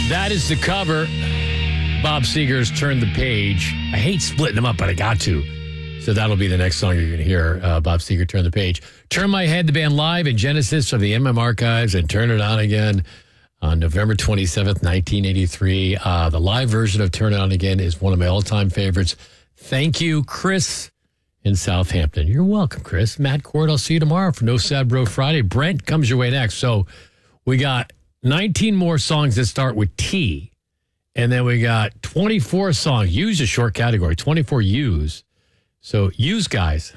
That is the cover. Bob Seger's Turn the Page. I hate splitting them up, but I got to. So that'll be the next song you're going to hear. Bob Seger, Turn the Page. Turn My Head, the band live in Genesis from the MM Archives, and Turn It On Again on November 27th, 1983. The live version of Turn It On Again is one of my all-time favorites. Thank you, Chris in Southampton. You're welcome, Chris. Matt Cord, I'll see you tomorrow for No Sad Bro Friday. Brent comes your way next. So we got 19 more songs that start with T. And then we got 24 songs. U's a short category, 24 U's. So U's, guys.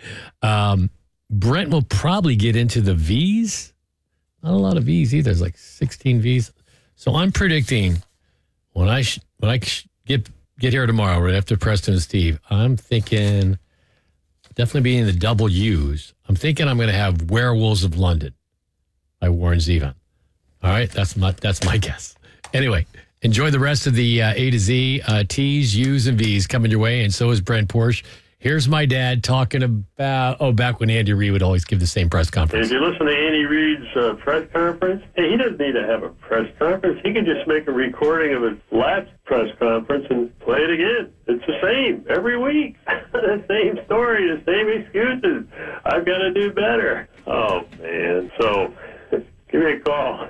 Brent will probably get into the V's. Not a lot of V's either. There's like 16 V's. So I'm predicting when I get here tomorrow, right after Preston and Steve, I'm thinking definitely being the double U's. I'm thinking I'm going to have Werewolves of London by Warren Zevon. All right, that's my guess. Anyway, enjoy the rest of the A to Z, T's, U's, and V's coming your way, and so is Brent Porsche. Here's my dad talking about, back when Andy Reid would always give the same press conference. If you listen to Andy Reid's press conference, he doesn't need to have a press conference. He can just make a recording of his last press conference and play it again. It's the same every week. The same story, the same excuses. I've got to do better. Oh, man. So give me a call.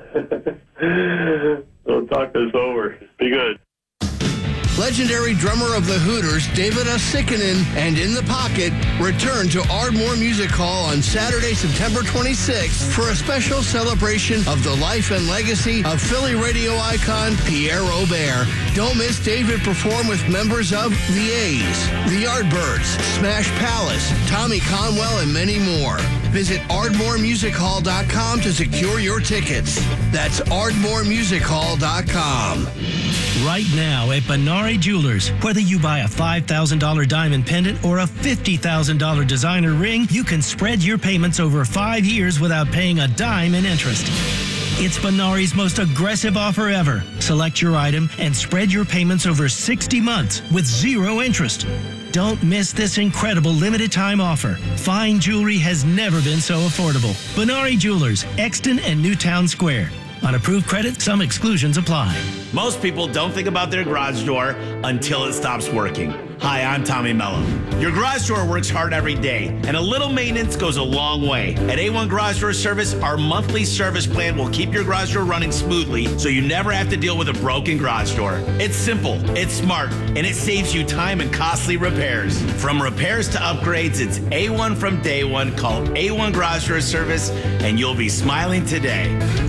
We'll talk this over. Be good. Legendary drummer of the Hooters, David Usikkinen, and In the Pocket return to Ardmore Music Hall on Saturday, September 26th for a special celebration of the life and legacy of Philly radio icon Pierre Robert. Don't miss David perform with members of The A's, The Yardbirds, Smash Palace, Tommy Conwell, and many more. Visit ArdmoreMusicHall.com to secure your tickets. That's ArdmoreMusicHall.com. Right now at Benari Jewelers, whether you buy a $5,000 diamond pendant or a $50,000 designer ring, you can spread your payments over 5 years without paying a dime in interest. It's Benari's most aggressive offer ever. Select your item and spread your payments over 60 months with zero interest. Don't miss this incredible limited time offer. Fine jewelry has never been so affordable. Benari Jewelers, Exton and Newtown Square. On approved credit, some exclusions apply. Most people don't think about their garage door until it stops working. Hi, I'm Tommy Mello. Your garage door works hard every day, and a little maintenance goes a long way. At A1 Garage Door Service, our monthly service plan will keep your garage door running smoothly so you never have to deal with a broken garage door. It's simple, it's smart, and it saves you time and costly repairs. From repairs to upgrades, it's A1 from day one. Call A1 Garage Door Service, and you'll be smiling today.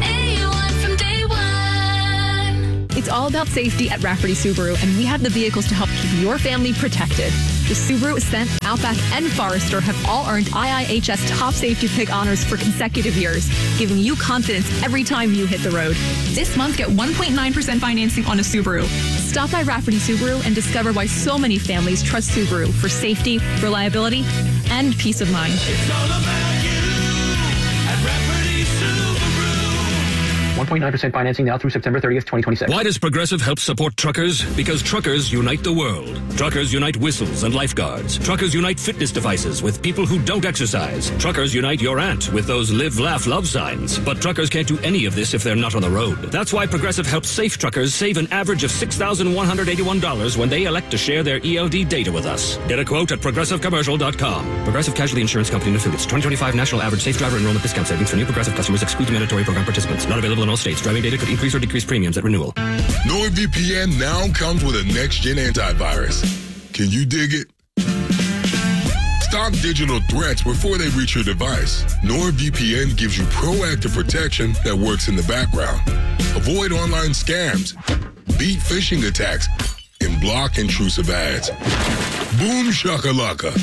It's all about safety at Rafferty Subaru, and we have the vehicles to help keep your family protected. The Subaru Ascent, Outback, and Forester have all earned IIHS Top Safety Pick honors for consecutive years, giving you confidence every time you hit the road. This month, get 1.9% financing on a Subaru. Stop by Rafferty Subaru and discover why so many families trust Subaru for safety, reliability, and peace of mind. It's all about you at Rafferty Subaru. 1.9% financing now through September 30th, 2026. Why does Progressive help support truckers? Because truckers unite the world. Truckers unite whistles and lifeguards. Truckers unite fitness devices with people who don't exercise. Truckers unite your aunt with those live, laugh, love signs. But truckers can't do any of this if they're not on the road. That's why Progressive helps safe truckers save an average of $6,181 when they elect to share their ELD data with us. Get a quote at ProgressiveCommercial.com. Progressive Casualty Insurance Company and Affiliates. 2025 National Average Safe Driver Enrollment Discount Savings for new Progressive customers exclude mandatory program participants. Not available in all states. Driving data could increase or decrease premiums at renewal. NordVPN now comes with a next-gen antivirus. Can you dig it? Stop digital threats before they reach your device. NordVPN gives you proactive protection that works in the background. Avoid online scams, beat phishing attacks, and block intrusive ads. Boom shakalaka.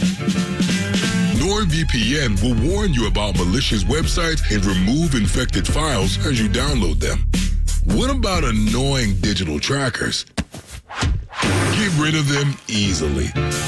NordVPN will warn you about malicious websites and remove infected files as you download them. What about annoying digital trackers? Get rid of them easily.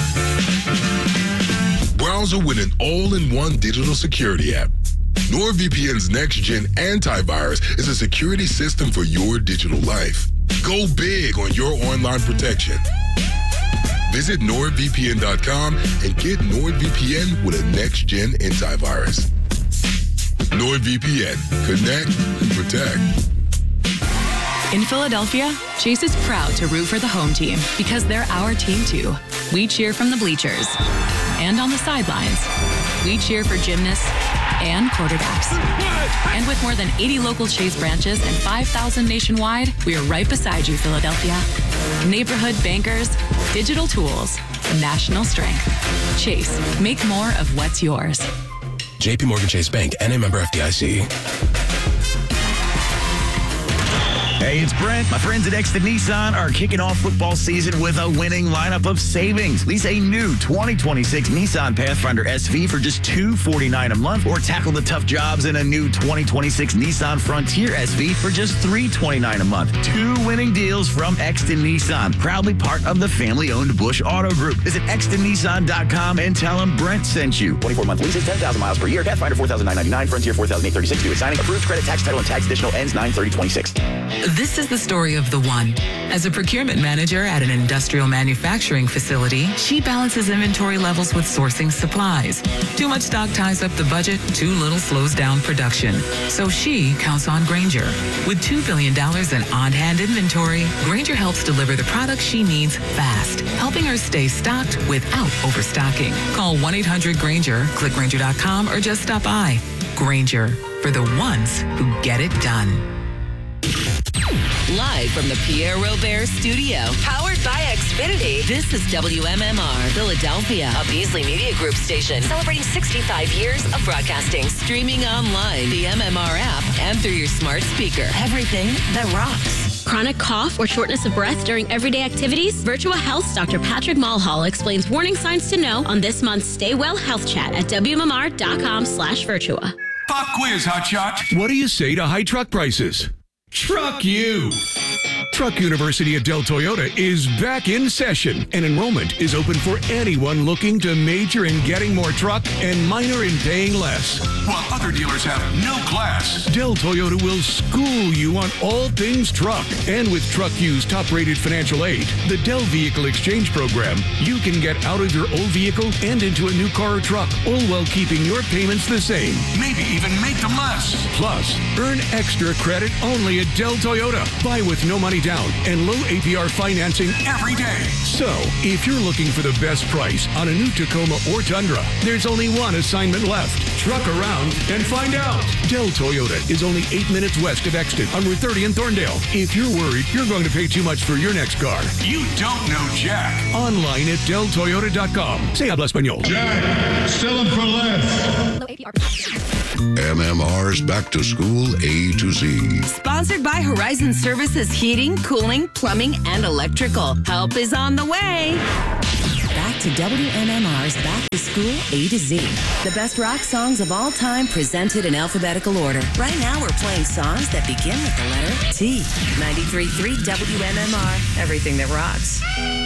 Browser with an all-in-one digital security app. NordVPN's next-gen antivirus is a security system for your digital life. Go big on your online protection. Visit NordVPN.com and get NordVPN with a next-gen antivirus. NordVPN. Connect and protect. In Philadelphia, Chase is proud to root for the home team because they're our team too. We cheer from the bleachers and on the sidelines. We cheer for gymnasts and quarterbacks. And with more than 80 local Chase branches and 5,000 nationwide, we are right beside you, Philadelphia. Neighborhood bankers, digital tools, national strength. Chase, make more of what's yours. JP Morgan Chase Bank, NA member FDIC. Hey, it's Brent. My friends at Exton Nissan are kicking off football season with a winning lineup of savings. Lease a new 2026 Nissan Pathfinder SV for just $249 a month, or tackle the tough jobs in a new 2026 Nissan Frontier SV for just $329 a month. 2 winning deals from Exton Nissan, proudly part of the family-owned Bush Auto Group. Visit extonnissan.com and tell them Brent sent you. 24-month leases, 10,000 miles per year. Pathfinder, $4,999. Frontier, $4,836. Due at signing. Approved credit, tax, title, and tax additional ends 9/30/26. This is the story of the one. As a procurement manager at an industrial manufacturing facility, she balances inventory levels with sourcing supplies. Too much stock ties up the budget, too little slows down production. So she counts on Grainger. With $2 billion in on-hand inventory, Grainger helps deliver the products she needs fast, helping her stay stocked without overstocking. Call 1-800-GRAINGER, click Grainger.com, or just stop by. Grainger, for the ones who get it done. Live from the Pierre Robert Studio, powered by Xfinity, this is WMMR Philadelphia, a Beasley Media Group station celebrating 65 years of broadcasting. Streaming online, the MMR app, and through your smart speaker. Everything that rocks. Chronic cough or shortness of breath during everyday activities? Virtua Health's Dr. Patrick Mulhall explains warning signs to know on this month's Stay Well Health Chat at WMMR.com/Virtua. Pop quiz, hotshot. What do you say to high truck prices? Truck you! Truck University at Del Toyota is back in session, and enrollment is open for anyone looking to major in getting more truck and minor in paying less. While other dealers have no class, Del Toyota will school you on all things truck. And with Truck U's top-rated financial aid, the Del Vehicle Exchange Program, you can get out of your old vehicle and into a new car or truck, all while keeping your payments the same. Maybe even make them less. Plus, earn extra credit only at Del Toyota. Buy with no money down and low APR financing every day. So, if you're looking for the best price on a new Tacoma or Tundra, there's only one assignment left. Truck around and find out. Del Toyota is only 8 minutes west of Exton on Route 30 in Thorndale. If you're worried you're going to pay too much for your next car, you don't know Jack. Online at deltoyota.com. Say habla español. Jack, sell them for less. MMR's Back to School A to Z. Sponsored by Horizon Services Heating, Cooling, Plumbing, and Electrical. Help is on the way. Back to WMMR's Back to School A to Z. The best rock songs of all time presented in alphabetical order. Right now we're playing songs that begin with the letter T. 93.3 WMMR. Everything that rocks.